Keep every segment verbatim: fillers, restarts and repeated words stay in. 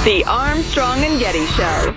The Armstrong and Getty Show.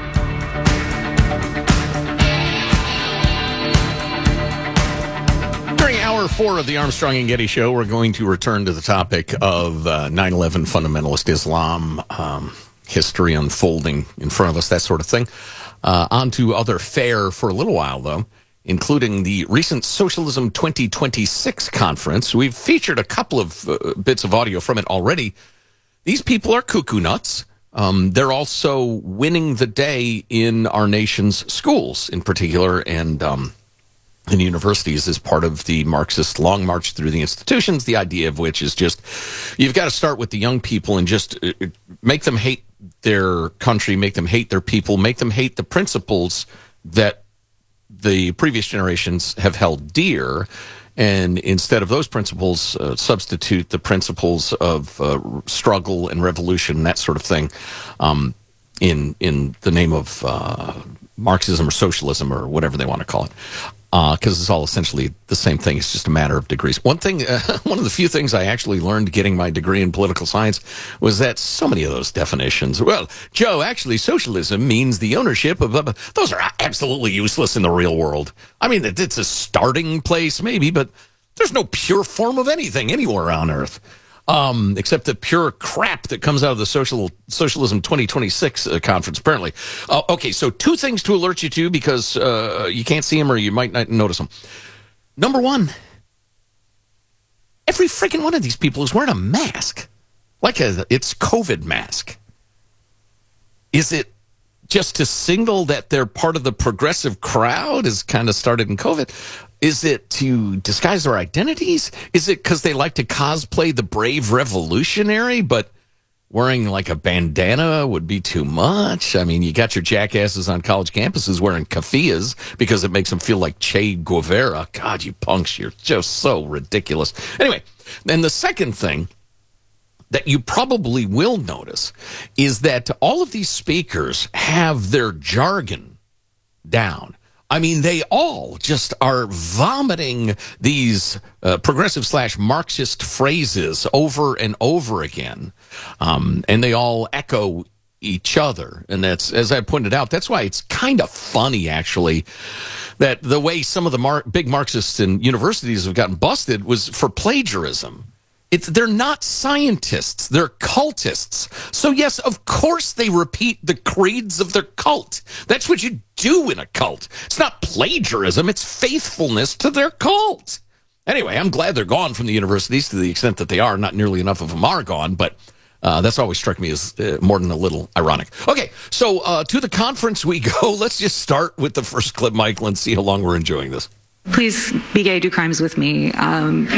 During hour four of the Armstrong and Getty Show, we're going to return to the topic of uh, nine eleven fundamentalist Islam, um, history unfolding in front of us, that sort of thing. Uh, on to other fare for a little while, though, including the recent Socialism twenty twenty-six conference. We've featured a couple of uh, bits of audio from it already. These people are cuckoo nuts. Um, they're also winning the day in our nation's schools in particular, and um, in universities as part of the Marxist long march through the institutions, the idea of which is just, you've got to start with the young people and just uh, make them hate their country, make them hate their people, make them hate the principles that the previous generations have held dear, and instead of those principles, uh, substitute the principles of uh, struggle and revolution, that sort of thing, um, in in the name of uh, Marxism or socialism or whatever they want to call it. Because uh, it's all essentially the same thing. It's just a matter of degrees. One thing, uh, one of the few things I actually learned getting my degree in political science was that so many of those definitions, well, Joe, actually socialism means the ownership of, uh, those are absolutely useless in the real world. I mean, it's a starting place maybe, but there's no pure form of anything anywhere on Earth. Um, except the pure crap that comes out of the social Socialism twenty twenty-six uh, conference, apparently. Uh, okay, so two things to alert you to because uh, you can't see them or you might not notice them. Number one, every freaking one of these people is wearing a mask. Like a, it's COVID mask. Is it just to signal that they're part of the progressive crowd, as kind of started in COVID? Is it to disguise their identities? Is it because they like to cosplay the brave revolutionary, but wearing like a bandana would be too much? I mean, you got your jackasses on college campuses wearing keffiyehs because it makes them feel like Che Guevara. God, you punks, you're just so ridiculous. Anyway, then the second thing that you probably will notice is that all of these speakers have their jargon down. I mean, they all just are vomiting these uh, progressive slash Marxist phrases over and over again. Um, and they all echo each other. And that's, as I pointed out, that's why it's kind of funny, actually, that the way some of the mar- big Marxists in universities have gotten busted was for plagiarism. It's, they're not scientists. They're cultists. So, yes, of course they repeat the creeds of their cult. That's what you do in a cult. It's not plagiarism. It's faithfulness to their cult. Anyway, I'm glad they're gone from the universities to the extent that they are. Not nearly enough of them are gone, but uh, that's always struck me as uh, more than a little ironic. Okay, so uh, to the conference we go. Let's just start with the first clip, Michael, and see how long we're enjoying this. Please be gay, do crimes with me. Um,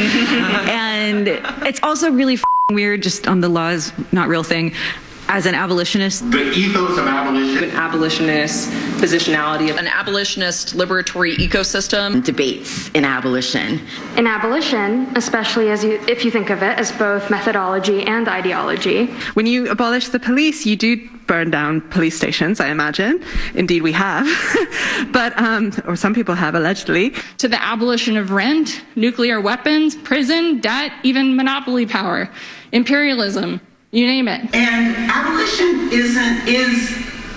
and it's also really f***ing weird, just on the laws, not real thing, as an abolitionist. The ethos of abolition. An abolitionist positionality. An abolitionist liberatory ecosystem. Debates in abolition. In abolition, especially as you, if you think of it as both methodology and ideology. When you abolish the police, you do burn down police stations, I imagine. Indeed, we have. but, um, or some people have, allegedly. To the abolition of rent, nuclear weapons, prison, debt, even monopoly power, imperialism, you name it. And abolition isn't, is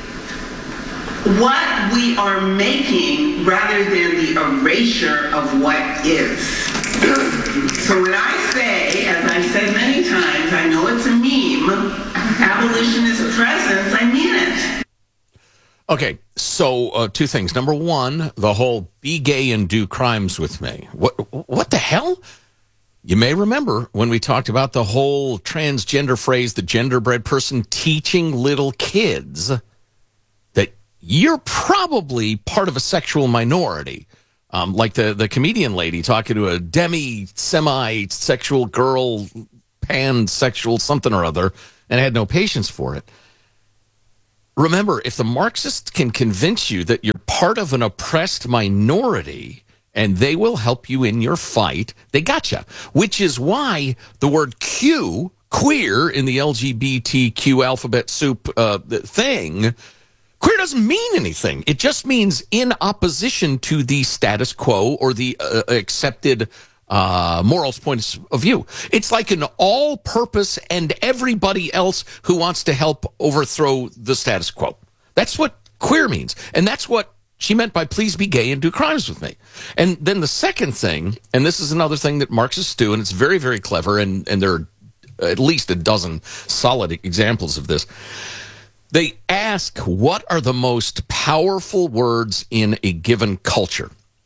what we are making rather than the erasure of what is. So when I say, as I've said many times, I know it's a meme, abolition is a presence, I mean it. Okay, so uh, two things. Number one, the whole be gay and do crimes with me. What, what the hell? You may remember when we talked about the whole transgender phrase, the genderbread person teaching little kids that you're probably part of a sexual minority. Um, like the, the comedian lady talking to a demi, semi-sexual girl, pansexual something or other, and had no patience for it. Remember, if the Marxists can convince you that you're part of an oppressed minority and they will help you in your fight, they gotcha. Which is why the word Q, queer, in the L G B T Q alphabet soup uh, thing, queer doesn't mean anything. It just means in opposition to the status quo or the uh, accepted uh, morals points of view. It's like an all-purpose and everybody else who wants to help overthrow the status quo. That's what queer means. And that's what she meant by please be gay and do crimes with me. And then the second thing, and this is another thing that Marxists do, and it's very, very clever, and, and there are at least a dozen solid examples of this. They ask, what are the most powerful words in a given culture?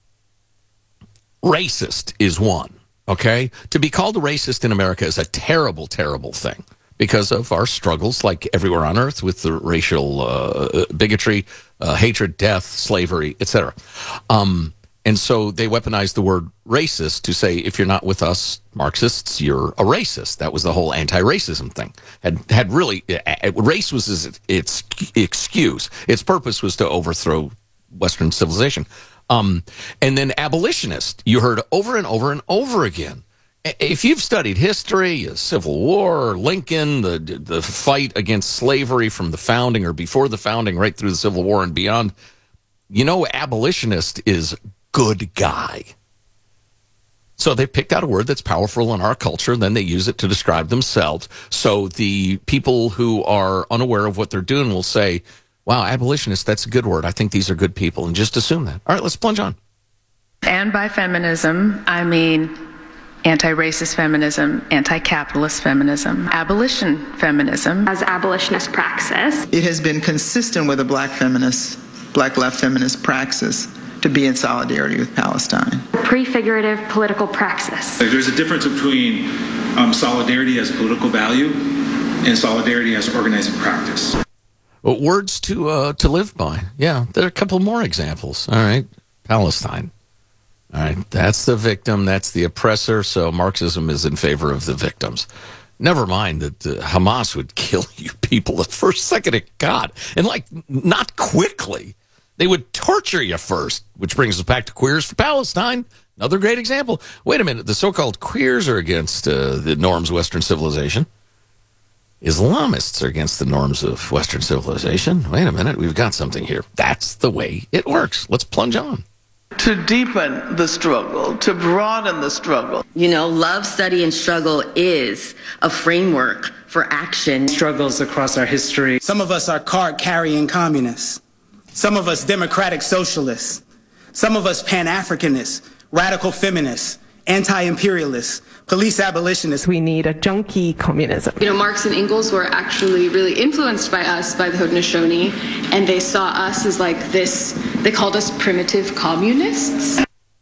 Racist is one, okay? To be called a racist in America is a terrible, terrible thing because of our struggles, like everywhere on earth, with the racial uh, bigotry, uh, hatred, death, slavery, et cetera. Um, and so they weaponized the word racist to say, if you're not with us Marxists, you're a racist. That was the whole anti-racism thing. Had had really, race was its, its excuse. Its purpose was to overthrow Western civilization. Um, and then abolitionist, you heard over and over and over again. If you've studied history, Civil War, Lincoln, the the fight against slavery from the founding or before the founding, right through the Civil War and beyond, you know abolitionist is good guy. So they picked out a word that's powerful in our culture, then they use it to describe themselves. So the people who are unaware of what they're doing will say, wow, abolitionist, that's a good word. I think these are good people, and just assume that. All right, let's plunge on. And by feminism, I mean anti-racist feminism, anti-capitalist feminism, abolition feminism. As abolitionist praxis. It has been consistent with a black feminist, black left feminist praxis to be in solidarity with Palestine. Prefigurative political praxis. There's a difference between um, solidarity as political value and solidarity as organizing practice. Well, words to uh, to live by. Yeah, there are a couple more examples. All right, Palestine. All right, that's the victim, that's the oppressor, so Marxism is in favor of the victims. Never mind that uh, Hamas would kill you people the first second it got, and like not quickly. They would torture you first, which brings us back to Queers for Palestine. Another great example. Wait a minute, the so-called queers are against uh, the norms of Western civilization. Islamists are against the norms of Western civilization. Wait a minute, we've got something here. That's the way it works. Let's plunge on. To deepen the struggle, to broaden the struggle. You know, love, study, and struggle is a framework for action. Struggles across our history. Some of us are card-carrying communists. Some of us democratic socialists. Some of us Pan-Africanists, radical feminists, anti-imperialists, police abolitionists. We need a junkie communism. You know, Marx and Engels were actually really influenced by us, by the Haudenosaunee, and they saw us as like this, they called us primitive communists.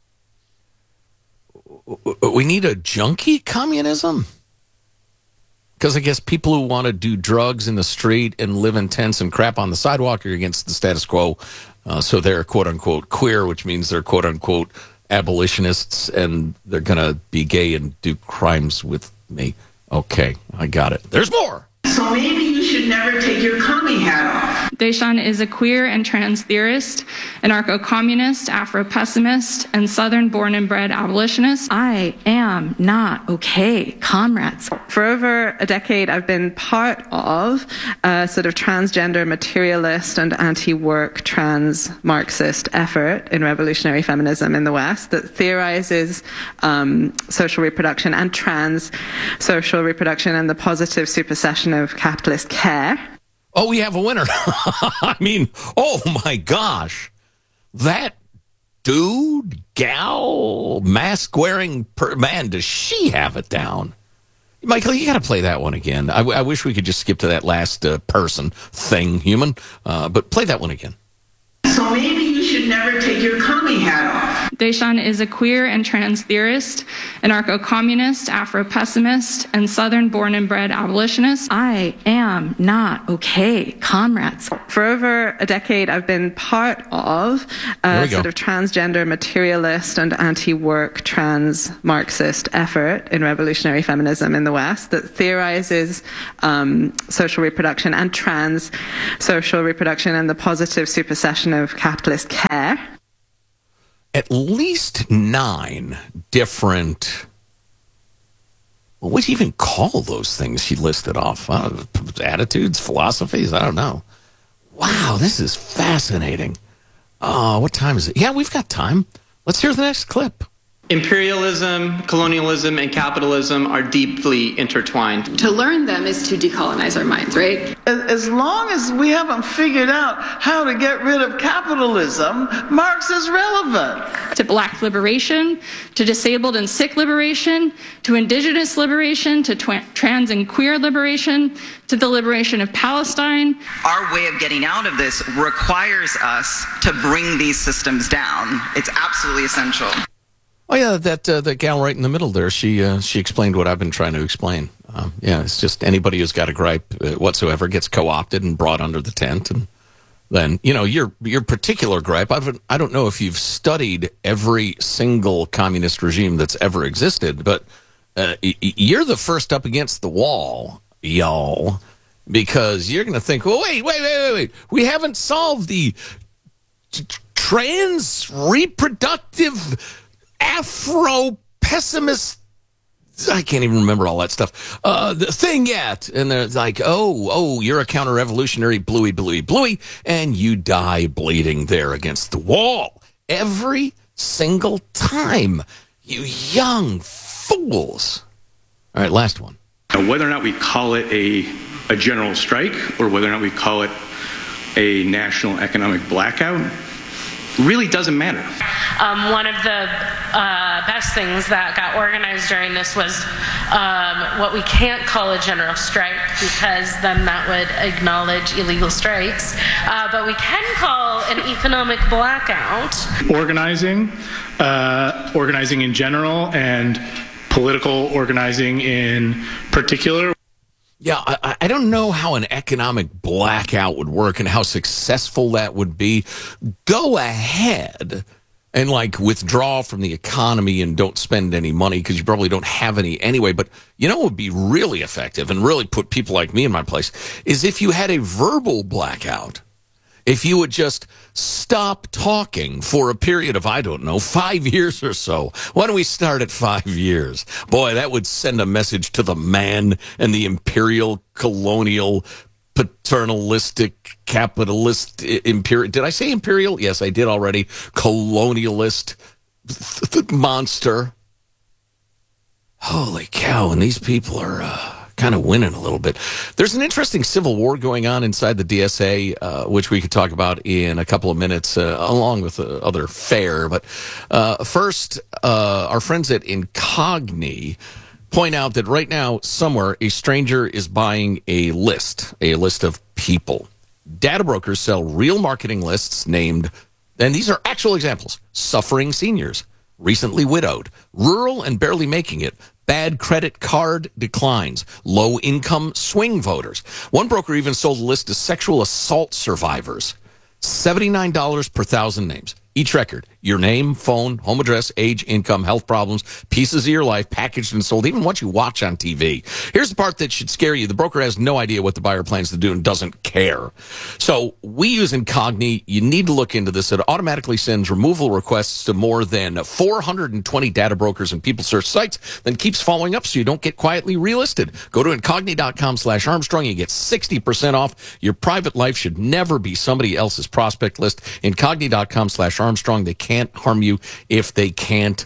We need a junkie communism? Because I guess people who want to do drugs in the street and live in tents and crap on the sidewalk are against the status quo. Uh, so they're quote-unquote queer, which means they're quote-unquote abolitionists, and they're going to be gay and do crimes with me. Okay, I got it. There's more. So maybe you should never take your commie hat off. Deshawn is a queer and trans theorist, anarcho-communist, Afro-pessimist, and Southern-born and bred abolitionist. I am not okay, comrades. For over a decade, I've been part of a sort of transgender materialist and anti-work trans Marxist effort in revolutionary feminism in the West that theorizes um, social reproduction and trans social reproduction and the positive supersession of capitalist care. Oh, we have a winner. I mean, oh my gosh. That dude, gal, mask-wearing per- man, does she have it down? Michael, you got to play that one again. I, w- I wish we could just skip to that last uh, person thing, human, uh, but play that one again. So maybe you should never take your commie hat off. Deshawn is a queer and trans theorist, anarcho-communist, Afro-pessimist, and Southern-born and bred abolitionist. I am not okay, comrades. For over a decade, I've been part of a sort go. of transgender materialist and anti-work trans Marxist effort in revolutionary feminism in the West that theorizes um, social reproduction and trans social reproduction and the positive supersession of capitalist care. At least nine different, well, what do you even call those things she listed off? Uh, attitudes, philosophies, I don't know. Wow, this is fascinating. Oh, what time is it? Yeah, we've got time. Let's hear the next clip. Imperialism, colonialism, and capitalism are deeply intertwined. To learn them is to decolonize our minds, right? As long as we haven't figured out how to get rid of capitalism, Marx is relevant. To black liberation, to disabled and sick liberation, to indigenous liberation, to tw- trans and queer liberation, to the liberation of Palestine. Our way of getting out of this requires us to bring these systems down. It's absolutely essential. Oh yeah, that uh, that gal right in the middle there. She uh, she explained what I've been trying to explain. Um, yeah, it's just anybody who's got a gripe uh, whatsoever gets co-opted and brought under the tent, and then you know your your particular gripe. I've, I don't know if you've studied every single communist regime that's ever existed, but uh, you're the first up against the wall, y'all, because you're going to think, well, wait, wait, wait, wait, wait, we haven't solved the t- trans reproductive Afro-pessimist, I can't even remember all that stuff, uh, the thing yet. And they're like, oh, oh, you're a counter-revolutionary bluey, bluey, bluey, and you die bleeding there against the wall. Every single time. You young fools. All right, last one. Now, whether or not we call it a, a general strike or whether or not we call it a national economic blackout really doesn't matter. Um, one of the uh, best things that got organized during this was um, what we can't call a general strike, because then that would acknowledge illegal strikes, uh, but we can call an economic blackout. Organizing, uh, organizing in general, and political organizing in particular. Yeah, I, I don't know how an economic blackout would work and how successful that would be. Go ahead and, like, withdraw from the economy and don't spend any money because you probably don't have any anyway. But you know what would be really effective and really put people like me in my place is if you had a verbal blackout. If you would just stop talking for a period of, I don't know, five years or so. Why don't we start at five years? Boy, that would send a message to the man and the imperial, colonial, paternalistic, capitalist, imperial. Did I say imperial? Yes, I did already. Colonialist monster. Holy cow, and these people are... Uh, kind of winning a little bit. There's an interesting civil war going on inside the D S A, uh, which we could talk about in a couple of minutes, uh, along with uh, other fare. But uh, first, uh, our friends at Incogni point out that right now, somewhere, a stranger is buying a list, a list of people. Data brokers sell real marketing lists named, and these are actual examples, suffering seniors, recently widowed, rural and barely making it, bad credit card declines, low-income swing voters. One broker even sold a list of sexual assault survivors. seventy-nine dollars per thousand names. Each record, your name, phone, home address, age, income, health problems, pieces of your life, packaged and sold, even what you watch on T V. Here's the part that should scare you. The broker has no idea what the buyer plans to do and doesn't care. So we use Incogni. You need to look into this. It automatically sends removal requests to more than four hundred twenty data brokers and people search sites, then keeps following up so you don't get quietly relisted. Go to Incogni.com slash Armstrong. You get sixty percent off. Your private life should never be somebody else's prospect list. Incogni.com slash Armstrong. They can't harm you if they can't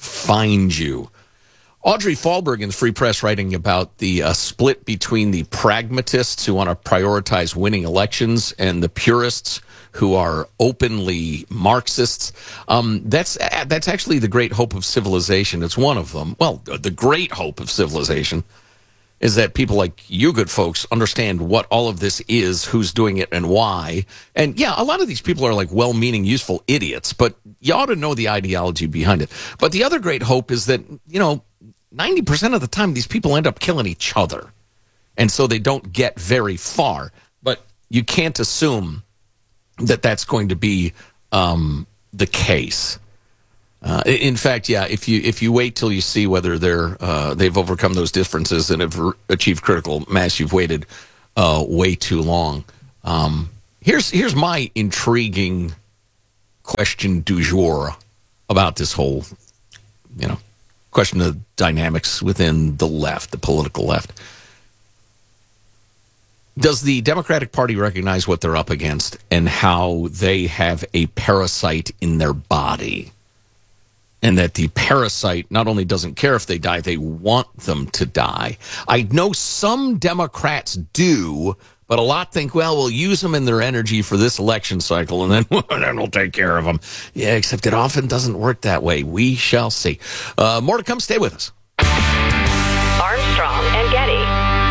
find you. Audrey Fahlberg in the Free Press writing about the uh, split between the pragmatists who want to prioritize winning elections and the purists who are openly Marxists. Um, that's uh, that's actually the great hope of civilization. It's one of them. Well, the great hope of civilization is that people like you good folks understand what all of this is, who's doing it, and why. And yeah, a lot of these people are like well-meaning, useful idiots, but you ought to know the ideology behind it. But the other great hope is that, you know, ninety percent of the time these people end up killing each other. And so they don't get very far. But you can't assume that that's going to be um, the case. Uh, in fact, yeah, if you if you wait till you see whether they're uh, they've overcome those differences and have re- achieved critical mass, you've waited uh, way too long. Um, here's here's my intriguing question du jour about this whole, you know, question of dynamics within the left, the political left. Does the Democratic Party recognize what they're up against and how they have a parasite in their body? and that the parasite not only doesn't care if they die, they want them to die. I know some Democrats do, but a lot think, well, we'll use them in their energy for this election cycle, and then, then we'll take care of them. Yeah, except it often doesn't work that way. We shall see. Uh, more to come. Stay with us. Armstrong and Getty.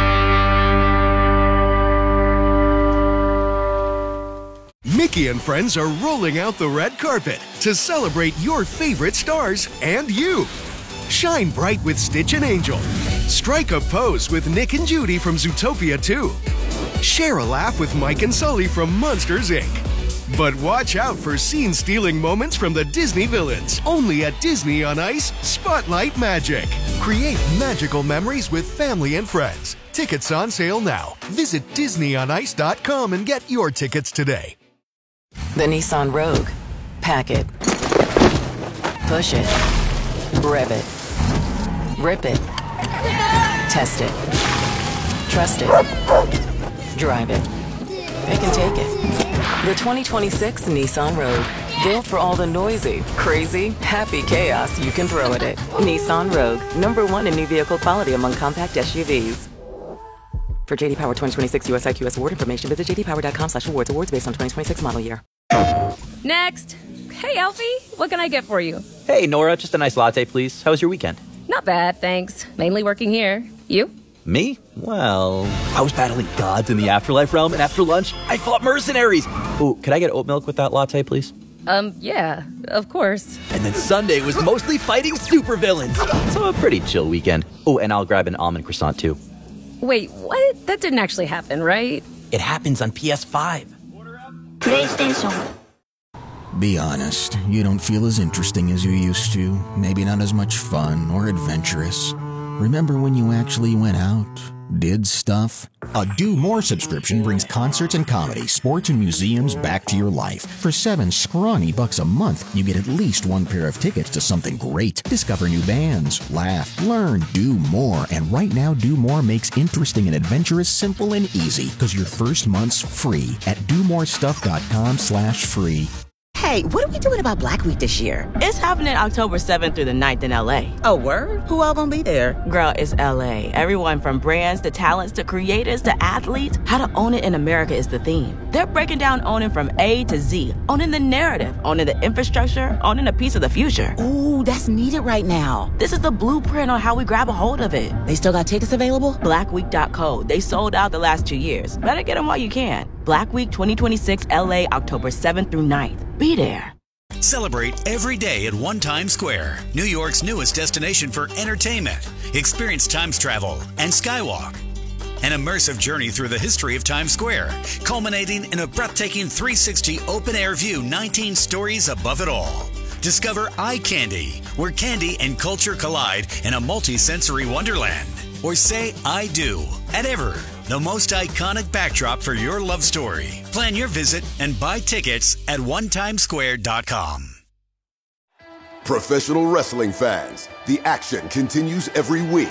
Mickey and friends are rolling out the red carpet to celebrate your favorite stars and you. Shine bright with Stitch and Angel. Strike a pose with Nick and Judy from Zootopia two. Share a laugh with Mike and Sully from Monsters, Incorporated. But watch out for scene-stealing moments from the Disney villains. Only at Disney on Ice Spotlight Magic. Create magical memories with family and friends. Tickets on sale now. Visit disney on ice dot com and get your tickets today. The Nissan Rogue. Pack it. Push it. Rev it. Rip it. Test it. Trust it. Drive it. It can take it. The twenty twenty-six Nissan Rogue. Built for all the noisy, crazy, happy chaos you can throw at it. Nissan Rogue. Number one in new vehicle quality among compact S U Vs. For J D Power twenty twenty-six U S I Q S award information, visit j d power dot com slash awards. Awards based on twenty twenty-six model year. Next. Hey, Alfie. What can I get for you? Hey, Nora. Just a nice latte, please. How was your weekend? Not bad, thanks. Mainly working here. You? Me? Well, I was battling gods in the afterlife realm, and after lunch, I fought mercenaries. Ooh, could I get oat milk with that latte, please? Um, yeah, of course. And then Sunday was mostly fighting supervillains. So a pretty chill weekend. Oh, and I'll grab an almond croissant, too. Wait, what? That didn't actually happen, right? It happens on P S five. PlayStation. Be honest, you don't feel as interesting as you used to. Maybe not as much fun or adventurous. Remember when you actually went out, did stuff? A Do More subscription brings concerts and comedy, sports and museums back to your life. For seven scrawny bucks a month, you get at least one pair of tickets to something great. Discover new bands, laugh, learn, do more. And right now, Do More makes interesting and adventurous simple and easy, because your first month's free at do more stuff dot com slash free. Hey, what are we doing about Black Week this year? It's happening October seventh through the ninth in L A. Oh, word? Who all gonna be there? Girl, it's L A. Everyone from brands to talents to creators to athletes. How to own it in America is the theme. They're breaking down owning from A to Z. Owning the narrative, owning the infrastructure, owning a piece of the future. Ooh, that's needed right now. This is the blueprint on how we grab a hold of it. They still got tickets available? black week dot co. They sold out the last two years. Better get them while you can. Black Week twenty twenty-six L A, October seventh through ninth. Be there. Celebrate every day at One Times Square, New York's newest destination for entertainment. Experience Times travel and Skywalk. An immersive journey through the history of Times Square, culminating in a breathtaking three sixty open-air view, nineteen stories above it all. Discover Eye Candy, where candy and culture collide in a multi-sensory wonderland. Or say I do at Ever, the most iconic backdrop for your love story. Plan your visit and buy tickets at one times square dot com. Professional wrestling fans, the action continues every week.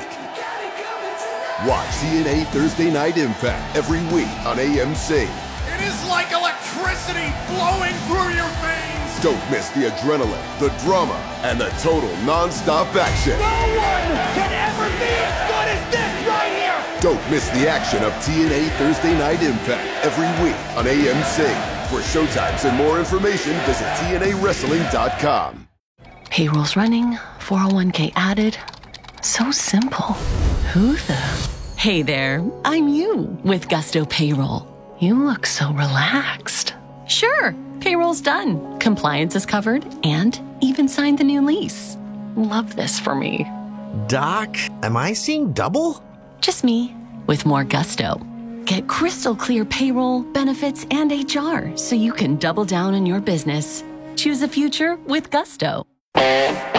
Watch T N A Thursday Night Impact every week on A M C. It is like electricity flowing through your veins. Don't miss the adrenaline, the drama, and the total non-stop action. No one can ever be as good as this right here. Don't miss the action of T N A Thursday Night Impact every week on A M C. For showtimes and more information, visit T N A wrestling dot com. Payroll's running, four oh one k added. So simple. Who the? Hey there, I'm you with Gusto Payroll. You look so relaxed. Sure, payroll's done. Compliance is covered and even signed the new lease. Love this for me. Doc, am I seeing double? Just me with more gusto. Get crystal clear payroll, benefits, and H R so you can double down on your business. Choose a future with Gusto.